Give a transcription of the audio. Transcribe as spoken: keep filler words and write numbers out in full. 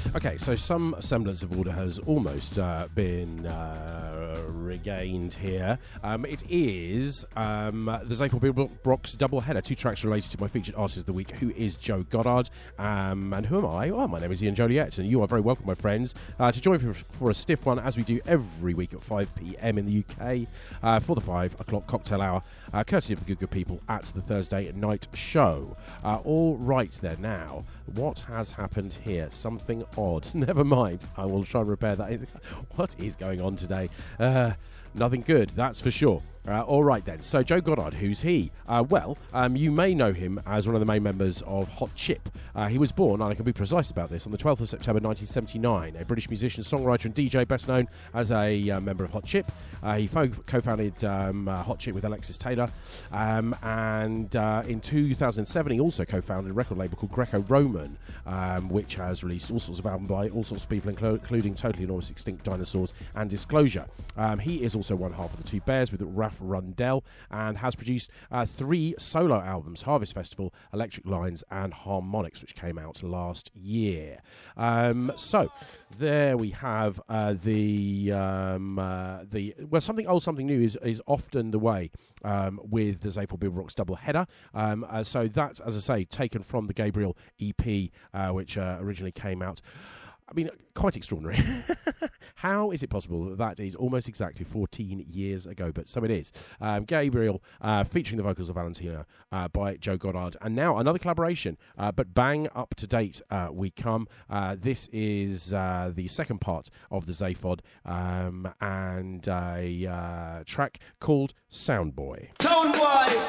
Okay, so some semblance of order has almost uh, been uh, regained here. Um, it is um, the Zaphod Beeblebrox double header, two tracks related to my featured artist of the week, who is Joe Goddard. Um, and who am I? Oh, my name is Ian Joliet, and you are very welcome, my friends, uh, to join me for, for a stiff one, as we do every week at five p.m. in the U K uh, for the five o'clock cocktail hour, uh, courtesy of the Good Good People at the Thursday night show. Uh, all right there now. What has happened here? Something odd. Never mind. I will try and repair that. What is going on today? Uh, nothing good, that's for sure. Uh, all right then. So Joe Goddard, who's he? Uh, well, um, you may know him as one of the main members of Hot Chip. Uh, he was born, and I can be precise about this, on the twelfth of September nineteen seventy-nine. A British musician, songwriter, and D J, best known as a uh, member of Hot Chip. Uh, he fo- co-founded um, uh, Hot Chip with Alexis Taylor, um, and uh, in two thousand seven he also co-founded a record label called Greco-Roman, um, which has released all sorts of albums by all sorts of people, inclu- including Totally and Almost Extinct Dinosaurs and Disclosure. Um, he is also one half of the Two Bears with Ralph Rundell, and has produced uh, three solo albums: Harvest Festival, Electric Lines, and Harmonics, which came out last year. Um, so there we have uh, the um, uh, the well, something old, something new is is often the way um, with the Zaphod Beeblebrox double header. Um, uh, so that's, as I say, taken from the Gabriel E P, uh, which uh, originally came out. I mean, quite extraordinary. How is it possible that that is almost exactly fourteen years ago? But so it is. Um, Gabriel uh, featuring the vocals of Valentina uh, by Joe Goddard. And now another collaboration, uh, but bang up to date uh, we come. Uh, this is uh, the second part of the Zaphod, um, and a uh, track called Soundboy. Soundboy!